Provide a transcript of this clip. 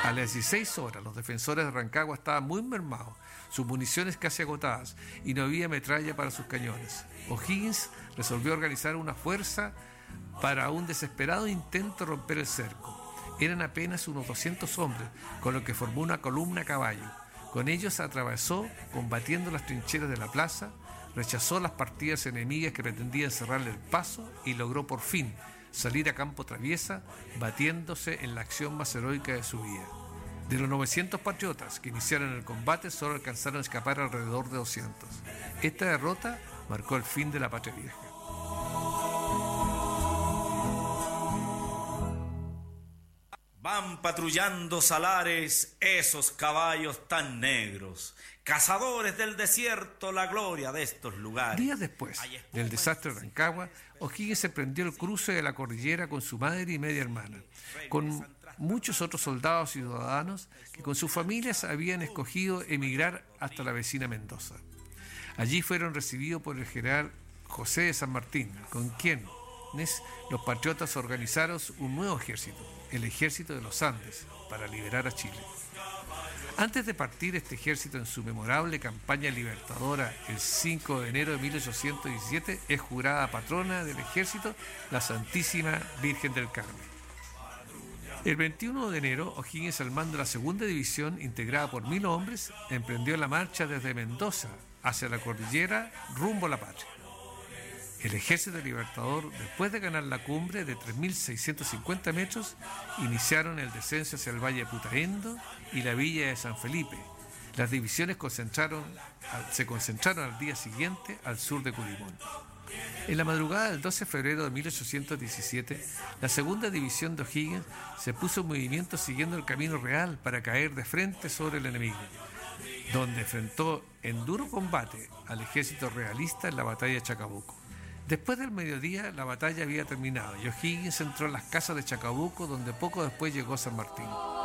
A las 16 horas, los defensores de Rancagua estaban muy mermados, sus municiones casi agotadas, y no había metralla para sus cañones. O'Higgins resolvió organizar una fuerza para un desesperado intento de romper el cerco. Eran apenas unos 200 hombres, con lo que formó una columna a caballo. Con ellos atravesó, combatiendo las trincheras de la plaza, rechazó las partidas enemigas que pretendían cerrarle el paso y logró por fin salir a campo traviesa, batiéndose en la acción más heroica de su vida. De los 900 patriotas que iniciaron el combate, solo alcanzaron a escapar alrededor de 200. Esta derrota marcó el fin de la Patria Vieja. Van patrullando salares esos caballos tan negros, cazadores del desierto, la gloria de estos lugares. Días después del desastre de Rancagua, O'Higgins emprendió el cruce de la cordillera con su madre y media hermana, con muchos otros soldados y ciudadanos que con sus familias habían escogido emigrar hasta la vecina Mendoza. Allí fueron recibidos por el general José de San Martín, con quien los patriotas organizaron un nuevo ejército, el Ejército de los Andes, para liberar a Chile. Antes de partir este ejército en su memorable campaña libertadora el 5 de enero de 1817, es jurada patrona del ejército la Santísima Virgen del Carmen. El 21 de enero, O'Higgins, al mando de la segunda división, integrada por 1000 hombres, emprendió la marcha desde Mendoza hacia la cordillera rumbo a la patria. El ejército libertador, después de ganar la cumbre de 3.650 metros, iniciaron el descenso hacia el Valle de Putaendo y la villa de San Felipe. Las divisiones se concentraron al día siguiente al sur de Curimón. En la madrugada del 12 de febrero de 1817, la segunda división de O'Higgins se puso en movimiento siguiendo el camino real para caer de frente sobre el enemigo, donde enfrentó en duro combate al ejército realista en la batalla de Chacabuco. Después del mediodía, la batalla había terminado y O'Higgins entró en las casas de Chacabuco, donde poco después llegó San Martín.